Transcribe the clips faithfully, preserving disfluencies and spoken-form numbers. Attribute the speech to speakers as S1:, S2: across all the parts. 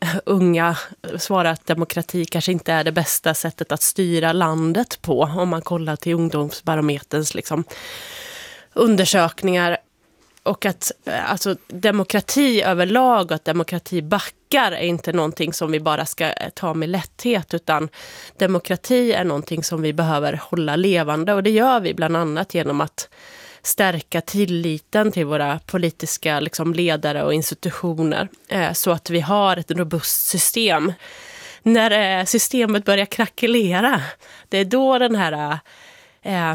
S1: unga svarar att demokrati kanske inte är det bästa sättet att styra landet på, om man kollar till ungdomsbarometerns liksom, undersökningar. Och att alltså, demokrati överlag och att demokrati backar är inte någonting som vi bara ska ta med lätthet, utan demokrati är någonting som vi behöver hålla levande, och det gör vi bland annat genom att stärka tilliten till våra politiska liksom, ledare och institutioner eh, så att vi har ett robust system. När eh, systemet börjar krackelera, det är då den här eh,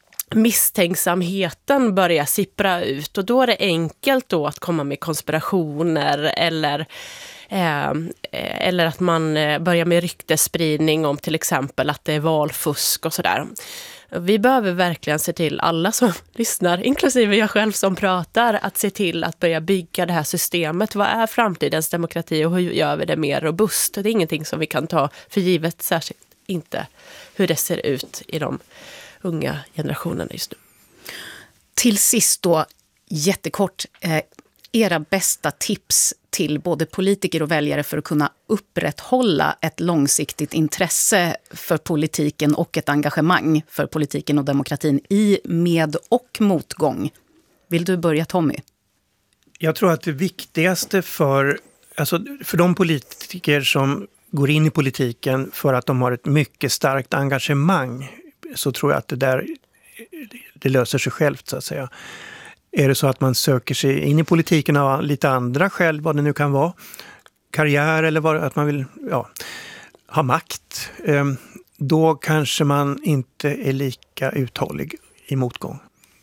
S1: misstänksamheten börjar sippra ut, och då är det enkelt då att komma med konspirationer eller Eh, eller att man börjar med ryktesspridning om till exempel att det är valfusk och sådär. Vi behöver verkligen se till, alla som lyssnar, inklusive jag själv som pratar, att se till att börja bygga det här systemet. Vad är framtidens demokrati och hur gör vi det mer robust? Det är ingenting som vi kan ta för givet, särskilt inte hur det ser ut i de unga generationerna just nu.
S2: Till sist då, jättekort, eh, era bästa tips till både politiker och väljare för att kunna upprätthålla ett långsiktigt intresse för politiken och ett engagemang för politiken och demokratin i med- och motgång. Vill du börja, Tommy?
S3: Jag tror att det viktigaste för, alltså för de politiker som går in i politiken för att de har ett mycket starkt engagemang, så tror jag att det där det löser sig självt, så att säga. Är det så att man söker sig in i politiken av lite andra skäl, vad det nu kan vara, karriär eller vad, att man vill ja, ha makt, eh, då kanske man inte är lika uthållig i motgång.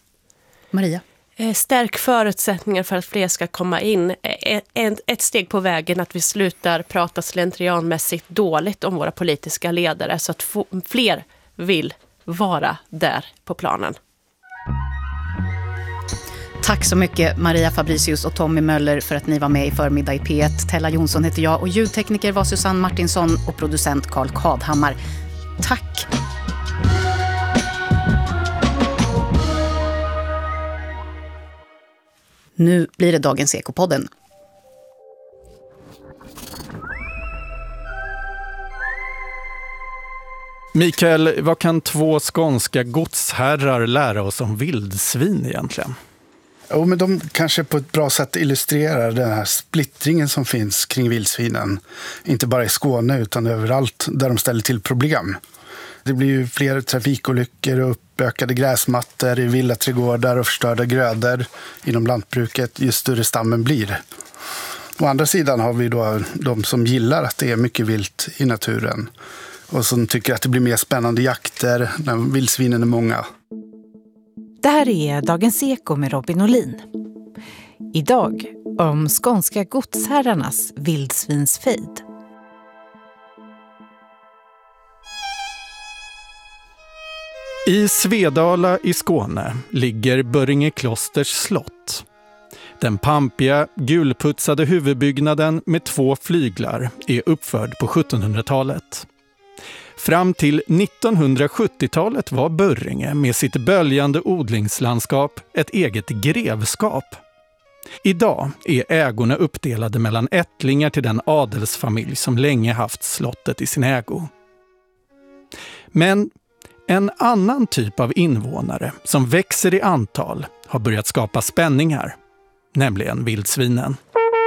S2: Maria?
S1: Stärk förutsättningar för att fler ska komma in. Ett steg på vägen att vi slutar prata slentrianmässigt dåligt om våra politiska ledare, så att fler vill vara där på planen.
S2: Tack så mycket Maria Fabricius och Tommy Möller för att ni var med i förmiddag i P ett. Tella Jonsson heter jag och ljudtekniker var Susanne Martinsson och producent Carl Kadhammar. Tack! Nu blir det dagens Ekopodden.
S4: Mikael, vad kan två skånska godsherrar lära oss om vildsvin egentligen?
S5: Jo, men de kanske på ett bra sätt illustrerar den här splittringen som finns kring vildsvinen. Inte bara i Skåne utan överallt där de ställer till problem. Det blir ju fler trafikolyckor och uppökade gräsmattor i villaträdgårdar och förstörda grödor inom lantbruket ju större stammen blir. Å andra sidan har vi då de som gillar att det är mycket vilt i naturen och som tycker att det blir mer spännande jakter när vildsvinen är många.
S6: Det här är Dagens Eko med Robin Olin. Idag om skånska godsherrarnas vildsvinsfejd.
S4: I Svedala i Skåne ligger Börringe klosters slott. Den pampiga, gulputsade huvudbyggnaden med två flyglar är uppförd på sjuttonhundratalet. Fram till nittonhundrasjuttiotalet var Börringe med sitt böljande odlingslandskap ett eget grevskap. Idag är ägorna uppdelade mellan ättlingar till den adelsfamilj som länge haft slottet i sin ägo. Men en annan typ av invånare som växer i antal har börjat skapa spänningar, nämligen vildsvinen.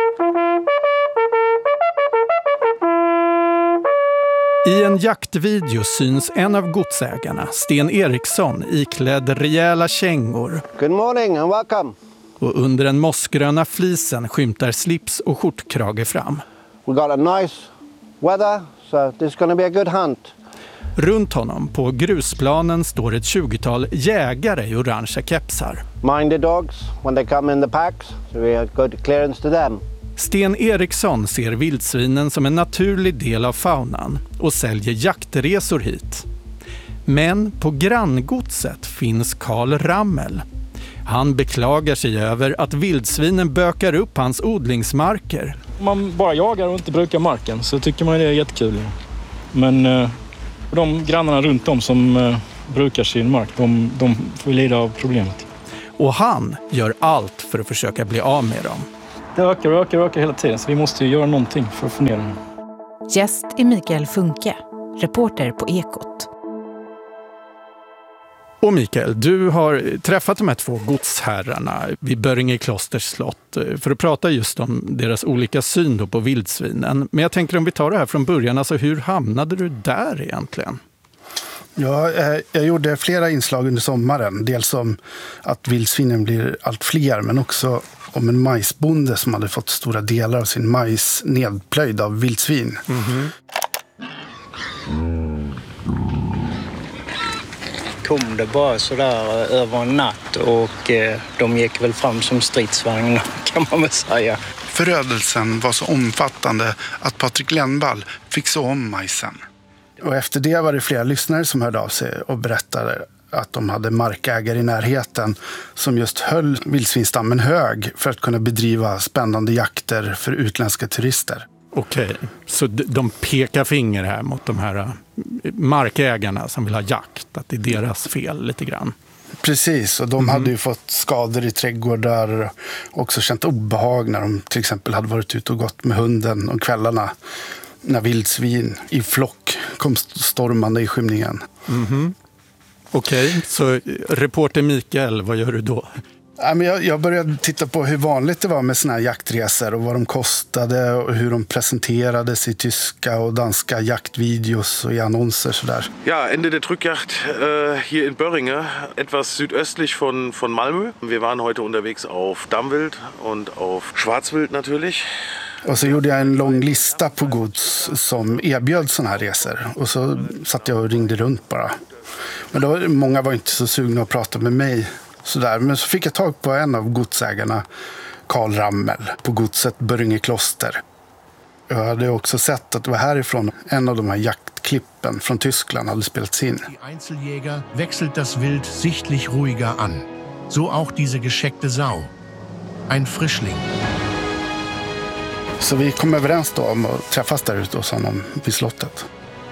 S4: I en jaktvideo syns en av godsägarna, Sten Eriksson, iklädd rejäla kängor.
S7: Good morning and welcome.
S4: Och under den mossgröna flisen skymtar slips och skjortkrage fram.
S7: We got a nice weather, so this is going to be a good hunt.
S4: Runt honom på grusplanen står ett tjugotal jägare i orangea kepsar.
S7: Mind the dogs when they come in the packs, so we have good clearance to them.
S4: Sten Eriksson ser vildsvinen som en naturlig del av faunan och säljer jaktresor hit. Men på granngodset finns Karl Rammel. Han beklagar sig över att vildsvinen bökar upp hans odlingsmarker.
S8: Man bara jagar och inte brukar marken, så tycker man det är jättekul. Men eh, de grannarna runt om som eh, brukar sin mark, de, de får lida av problemet.
S4: Och han gör allt för att försöka bli av med dem.
S8: Det ökar och ökar och ökar hela tiden, så vi måste ju göra någonting för att få ner den.
S6: Gäst är Mikael Funke, reporter på Ekot.
S4: Och Mikael, du har träffat de här två godsherrarna vid Böringe klosters slott för att prata just om deras olika syn då på vildsvinen. Men jag tänker om vi tar det här från början, alltså hur hamnade du där egentligen?
S5: Ja, jag gjorde flera inslag under sommaren. Dels om att vildsvinen blir allt fler, men också om en majsbonde som hade fått stora delar av sin majs nedplöjd av vildsvin. Mm-hmm.
S9: Kom det bara sådär över en natt och eh, de gick väl fram som stridsvagnar, kan man väl säga.
S5: Förödelsen var så omfattande att Patrik Lennvall fick så om majsen. Och efter det var det flera lyssnare som hörde av sig och berättade att de hade markägare i närheten som just höll vildsvinstammen hög för att kunna bedriva spännande jakter för utländska turister.
S4: Okej, så de pekar finger här mot de här markägarna som vill ha jakt, att det är deras fel lite grann.
S5: Precis, och de mm. hade ju fått skador i trädgårdar och också känt obehag när de till exempel hade varit ute och gått med hunden om kvällarna när vildsvin i flock kom stormande i skymningen.
S4: Mm-hmm. Okej, okay, så reporter Mikael, vad gör du då?
S5: Jag började titta på hur vanligt det var med såna här jaktresor och vad de kostade och hur de presenterades i tyska och danska jaktvideos och i annonser sådär.
S10: Ja, Ende der Drückjagd äh, hier in Böringe, etwas südöstlich von, von Malmö. Wir waren heute unterwegs auf Dammwild und auf Schwarzwild natürlich.
S5: Och så gjorde jag en lång lista på gods som erbjöd såna här resor. Och så satt jag och ringde runt bara. Men då, många var inte så sugna att prata med mig. Sådär. Men så fick jag tag på en av godsägarna, Karl Rammel, på godset Böringe kloster. Jag hade också sett att det var härifrån en av de här jaktklippen från Tyskland hade spelats in.
S11: Die Einzeljäger wechselt das Wild sichtlich ruhiger an. So auch diese gescheckte Sau. Ein Frischling.
S5: Så vi kom överens då om att träffas där ute hos honom vid slottet.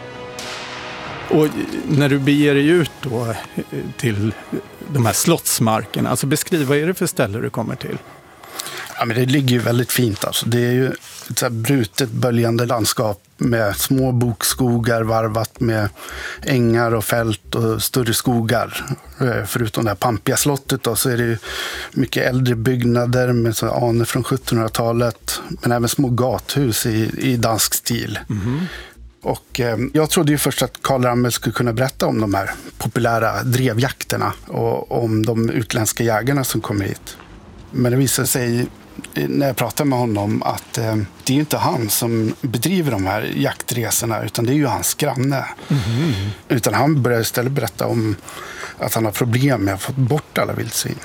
S4: Och när du beger dig ut då till de här slottsmarkerna, alltså beskriv, vad är det för ställe du kommer till?
S5: Ja, men det ligger ju väldigt fint alltså. Det är ju ett så här brutet, böljande landskap med små bokskogar varvat med ängar och fält och större skogar. Förutom det här pampiga slottet då, så är det ju mycket äldre byggnader med så anor från sjuttonhundratalet, men även små gathus i, i dansk stil. Mm-hmm. Och eh, jag trodde ju först att Karl Rammel skulle kunna berätta om de här populära drevjakterna och om de utländska jägarna som kommer hit. Men det visade sig när jag pratade med honom att eh, det är ju inte han som bedriver de här jaktresorna, utan det är ju hans granne. Mm-hmm. Utan han började istället berätta om att han har problem med att få bort alla vildsvin.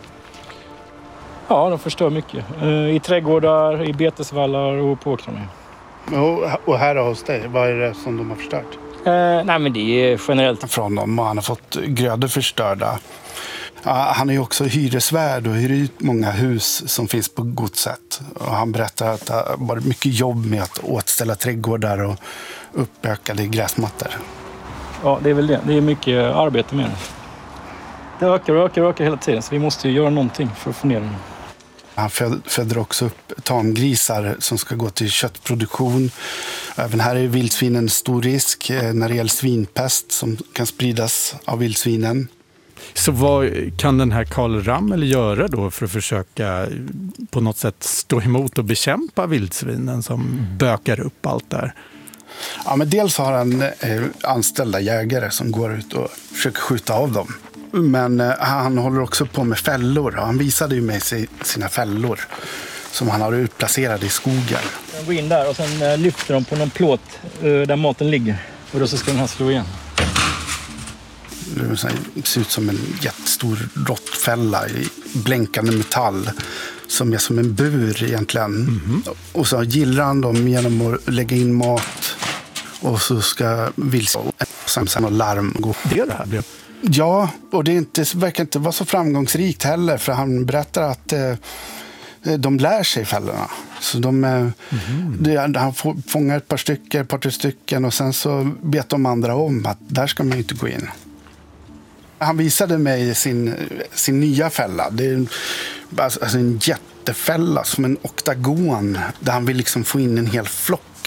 S8: Ja, de förstör mycket. I trädgårdar, i betesvallar och på åkrarna.
S5: Och här hos dig, vad är det som de har förstört?
S8: Eh, nej, men det är generellt.
S5: Från dem, och han har fått grödor förstörda. Ja, han är ju också hyresvärd och hyr ut många hus som finns på godset. Och han berättar att det har varit mycket jobb med att återställa trädgårdar och uppökade gräsmattor.
S8: Ja, det är väl det. Det är mycket arbete med det. Det ökar och ökar och ökar hela tiden, så vi måste ju göra någonting för att få ner den.
S5: Han föder också upp tamgrisar som ska gå till köttproduktion. Även här är vildsvinen stor risk när det gäller svinpest som kan spridas av vildsvinen.
S4: Så vad kan den här Karl Rammel göra då för att försöka på något sätt stå emot och bekämpa vildsvinen som bökar upp allt där?
S5: Ja, men dels har han eh, anställda jägare som går ut och försöker skjuta av dem. Men eh, han håller också på med fällor. Han visade ju mig sina fällor som han har utplacerade i skogen.
S8: De går in där och sen eh, lyfter de på någon plåt eh, där maten ligger. Och då så ska den här slå igen.
S5: Det ser ut som en jättestor råttfälla i blänkande metall som är som en bur egentligen. Mm-hmm. Och så gillar han dem genom att lägga in mat och så ska vildsvin och larm gå.
S4: Det är det här blev.
S5: Ja, och det är inte, verkar inte vara så framgångsrikt heller, för han berättar att eh, de lär sig fällorna. Så de, mm. det, han får, fångar ett par stycken, ett par tre stycken och sen så vet de andra om att där ska man ju inte gå in. Han visade mig sin, sin nya fälla. Det är alltså en jätte jättefälla, som en oktagon, där han vill liksom få in en hel flock